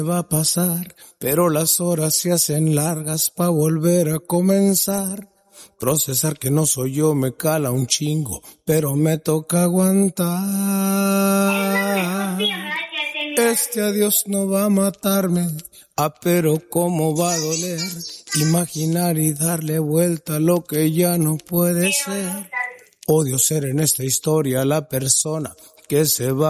va a pasar, pero las horas se hacen largas pa' volver a comenzar. Procesar que no soy yo me cala un chingo, pero me toca aguantar. Este adiós no va a matarme, pero cómo va a doler. Imaginar y darle vuelta a lo que ya no puede ser. Odio ser en esta historia la persona que se va.